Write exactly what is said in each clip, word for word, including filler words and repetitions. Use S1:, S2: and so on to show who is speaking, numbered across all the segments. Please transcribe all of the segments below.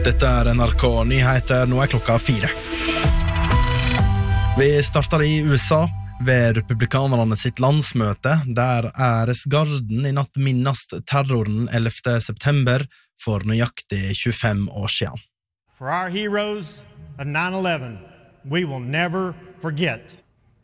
S1: Dette er N R K Nyheter, nå er klokka fire. Vi starter i U S A ved republikanerne sitt landsmøte, der æresgarden i natt minnast terroren ellevte september for nøyaktig tjuefem år siden.
S2: For our heroes of nine eleven, we will never forget.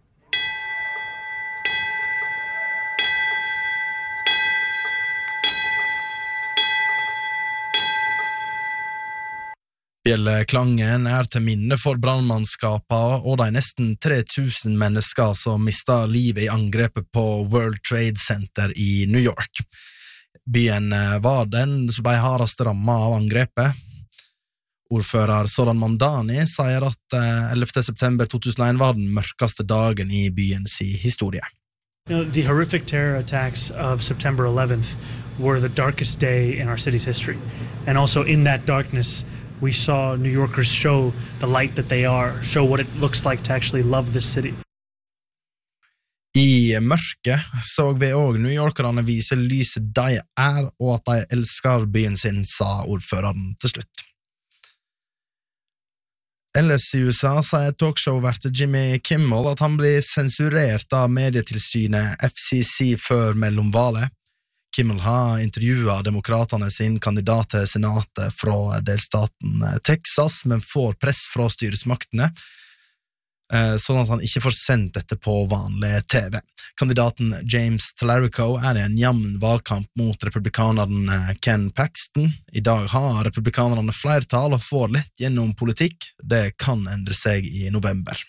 S1: Bjelleklangen er til minne for brandmannskapet og de nesten tre tusen mennesker som mistet livet i angrepet på World Trade Center i New York. Byen var den som ble hardest rammet av angrepet. Ordfører Zoran Mandani sier at ellevte september to tusen og en var den mørkeste dagen i byens historie.
S3: You know, the horrific terror attacks of September eleventh were the darkest day in our city's history. And also in that darkness, we saw New Yorkers show the light that they are, show what it looks like to actually love this city.
S1: I mørket så vi også New Yorkerne vise lyset de er, og at de elsker byen sin, sa ordføreren til slutt. Ellers i U S A sier talkshow-vert Jimmy Kimmel at han blir sensurert av medietilsynet F C C før mellomvalet. Kimmel har intervjuet demokraterne sin kandidat til senatet fra delstaten Texas, men får press fra styresmaktene, sånn at han ikke får sendt dette på vanlig T V. Kandidaten James Talarico er i en jamn valgkamp mot republikaneren Ken Paxton. I dag har republikanerne flertall og får lett gjennom politikk. Det kan endre seg i november.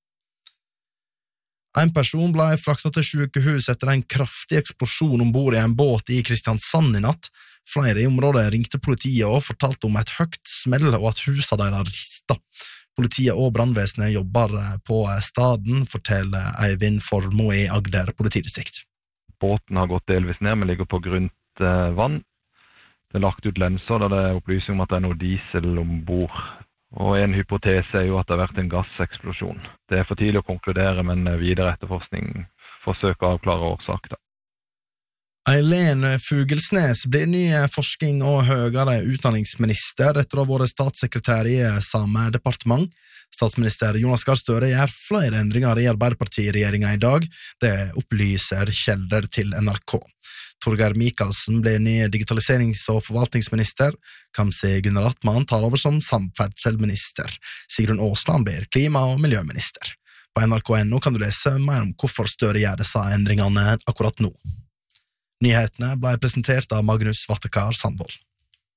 S1: En person ble fraktet til sykehus etter en kraftig eksplosjon ombord i en båt i Kristiansand i natt. Flere i området ringte politiet og fortalte om et høyt smell og at huset deres ristet. Politiet og brandvesenet jobber på staden, forteller Eivind Formoe i Agder politidistrikt.
S4: Båten har gått delvis ned, men ligger på grunt vann. Det er lagt ut lenser der det er opplysning om at det er noe diesel ombord. Og en hypotese er jo at det har vært en gasseksplosjon. Det er for tidlig å konkludere, men videre etterforskning forsøker å avklare årsak.
S1: Eileen Fugelsnes blir ny forskning- og høyere utdanningsminister etter å ha vært statssekretær i samme departement. Statsminister Jonas Gahr Støre gjør flere endringer i Arbeiderparti-regjeringen i dag. Det opplyser kjelder til N R K. Torgeir Mikalsen ble ny digitaliserings- og forvaltningsminister. Kamzy Gunnar Atman tar over som samferdselsminister. Sigrun Aasland blir klima- og miljøminister. På N R K punktum N O kan du lese mer om hvorfor Støre gjør disse endringene akkurat nå. Nyhetene ble presentert av Magnus Vattekar Sandvold.